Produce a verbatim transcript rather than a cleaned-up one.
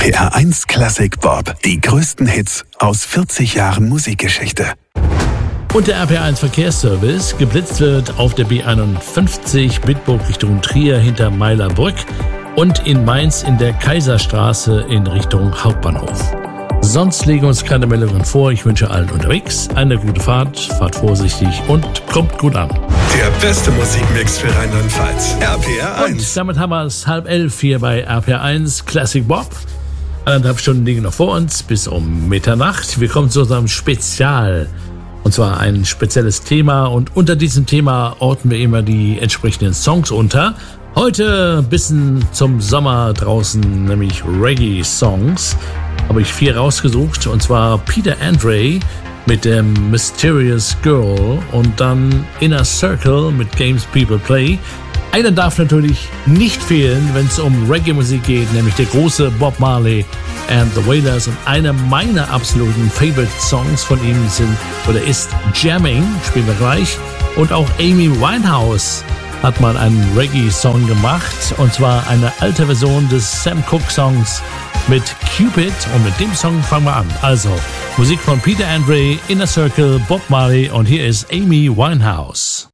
R P R eins Classic Bob. Die größten Hits aus vierzig Jahren Musikgeschichte. Und der R P R eins Verkehrsservice. Geblitzt wird auf der B einundfünfzig Bitburg Richtung Trier hinter Meilerbrück und in Mainz in der Kaiserstraße in Richtung Hauptbahnhof. Sonst legen uns keine Meldungen vor. Ich wünsche allen unterwegs eine gute Fahrt, fahrt vorsichtig und kommt gut an. Der beste Musikmix für Rheinland-Pfalz. R P R eins. Und damit haben wir es halb elf hier bei R P R eins Classic Bob. Eineinhalb Stunden liegen noch vor uns bis um Mitternacht. Wir kommen zu unserem Spezial. Und zwar ein spezielles Thema. Und unter diesem Thema orten wir immer die entsprechenden Songs unter. Heute ein bisschen zum Sommer draußen, nämlich Reggae-Songs. Habe ich vier rausgesucht, und zwar Peter Andre mit dem Mysterious Girl und dann Inner Circle mit Games People Play. Einer darf natürlich nicht fehlen, wenn es um Reggae-Musik geht, nämlich der große Bob Marley and the Wailers. Und einer meiner absoluten Favorite-Songs von ihm sind oder ist Jamming, spielen wir gleich. Und auch Amy Winehouse hat mal einen Reggae-Song gemacht, und zwar eine alte Version des Sam Cooke-Songs mit Cupid, und mit dem Song fangen wir an. Also, Musik von Peter Andre, Inner Circle, Bob Marley, und hier ist Amy Winehouse.